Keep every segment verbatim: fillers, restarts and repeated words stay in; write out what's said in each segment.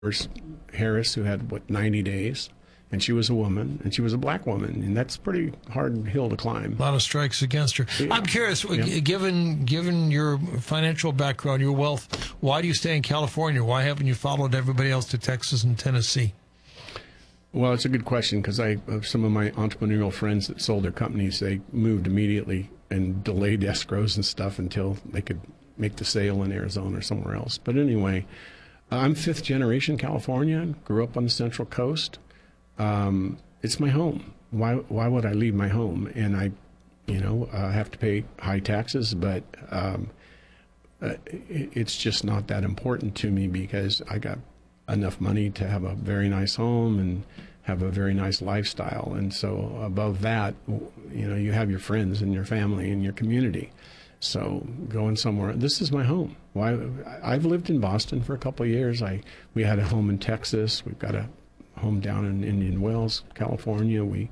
Harris, who had, what, ninety days, and she was a woman, and she was a black woman, and that's a pretty hard hill to climb. A lot of strikes against her. Yeah. I'm curious, Yeah. given given your financial background, your wealth, why do you stay in California? Why haven't you followed everybody else to Texas and Tennessee? Well, it's a good question, because I uh, some of my entrepreneurial friends that sold their companies, they moved immediately and delayed escrows and stuff until they could make the sale in Arizona or somewhere else. But anyway, I'm fifth generation Californian, grew up on the Central Coast. Um, it's my home. Why why would I leave my home? And I, you know, uh, have to pay high taxes, but um, uh, it, it's just not that important to me because I got enough money to have a very nice home and have a very nice lifestyle. And so above that, you know, you have your friends and your family and your community. So going somewhere, this is my home. Why? I've lived in Boston for a couple of years. I we had a home in Texas. We've got a home down in Indian Wells, California. We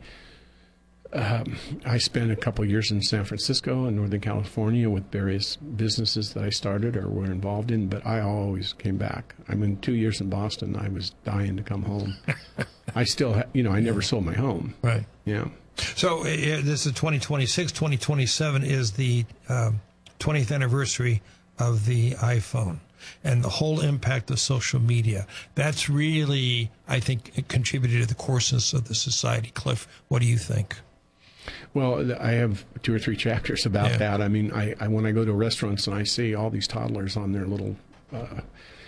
um, I spent a couple of years in San Francisco and Northern California with various businesses that I started or were involved in, but I always came back. I mean, two years in Boston, I was dying to come home. I still, ha- you know, I never sold my home. Right. Yeah. So uh, this is twenty twenty-six. twenty twenty-seven is the uh, twentieth anniversary of the iPhone and the whole impact of social media. That's really, I think, contributed to the coarseness of the society. Cliff, what do you think? Well, I have two or three chapters about Yeah. that. I mean, I, I when I go to restaurants and I see all these toddlers on their little, uh,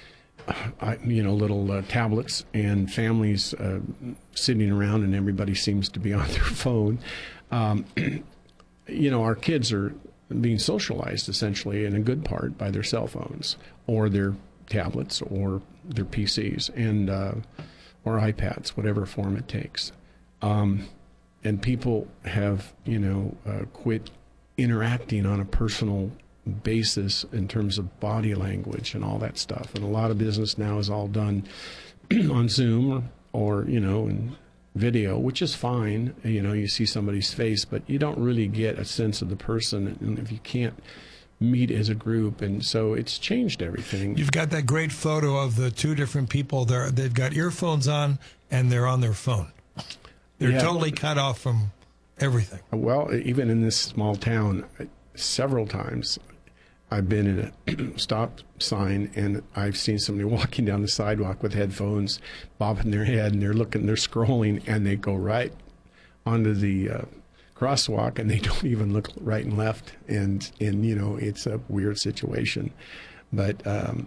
I, you know, little uh, tablets and families uh, sitting around and everybody seems to be on their phone. Um, you know, our kids are being socialized essentially in a good part by their cell phones or their tablets or their P Cs and uh, or iPads, whatever form it takes. Um, and people have, you know, uh, quit interacting on a personal basis in terms of body language and all that stuff. And a lot of business now is all done on Zoom or, or you know, in video, which is fine. You know, you see somebody's face, but you don't really get a sense of the person and if you can't meet as a group. And so it's changed everything. You've got that great photo of the two different people. They're, they've got earphones on and they're on their phone. They're Yeah. totally cut off from everything. Well, even in this small town, several times I've been in a stop sign and I've seen somebody walking down the sidewalk with headphones, bobbing their head, and they're looking, they're scrolling, and they go right onto the uh, crosswalk, and they don't even look right and left. And, and you know, it's a weird situation. But, um,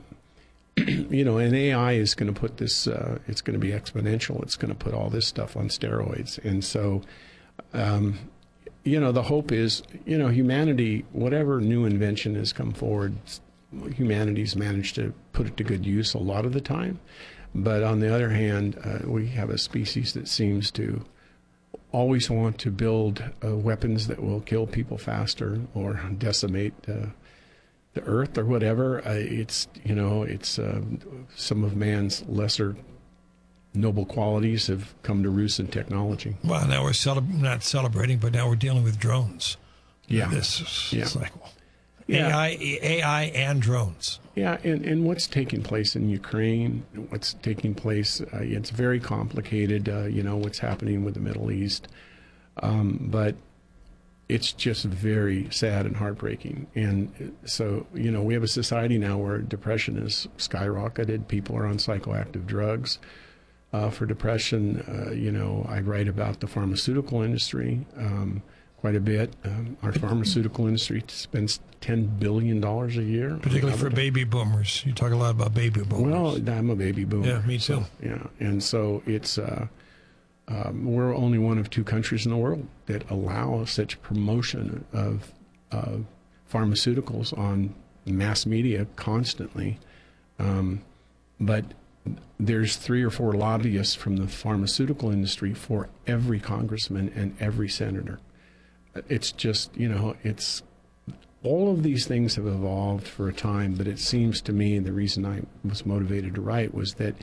you know, and A I is going to put this, uh, it's going to be exponential. It's going to put all this stuff on steroids. And so, um, you know, the hope is, you know, humanity, whatever new invention has come forward, humanity's managed to put it to good use a lot of the time. But on the other hand, uh, we have a species that seems to always want to build uh, weapons that will kill people faster or decimate uh, the earth or whatever. Uh, it's, you know, it's uh, some of man's lesser noble qualities have come to roost in technology. Well, now we're cele- not celebrating, but now we're dealing with drones. Yeah. This Yeah. cycle. Yeah. A I, A I and drones. Yeah, and, and what's taking place in Ukraine, what's taking place, uh, it's very complicated, uh, you know, what's happening with the Middle East. Um, but it's just very sad and heartbreaking. And so, you know, we have a society now where depression is skyrocketed. People are on psychoactive drugs uh, for depression. Uh, you know, I write about the pharmaceutical industry um, quite a bit. Um, our pharmaceutical industry spends ten billion dollars a year. Particularly for baby boomers. You talk a lot about baby boomers. Well, I'm a baby boomer. Yeah, me too. So, yeah, and so it's uh, um, we're only one of two countries in the world that allow such promotion of uh, pharmaceuticals on mass media constantly. Um, but there's three or four lobbyists from the pharmaceutical industry for every congressman and every senator. It's just, you know, it's all of these things have evolved for a time, but it seems to me the reason I was motivated to write was that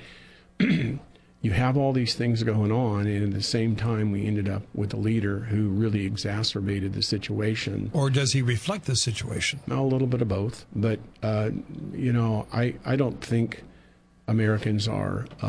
you have all these things going on, and at the same time we ended up with a leader who really exacerbated the situation. Or does he reflect the situation? A little bit of both, but, uh, you know, I, I don't think Americans are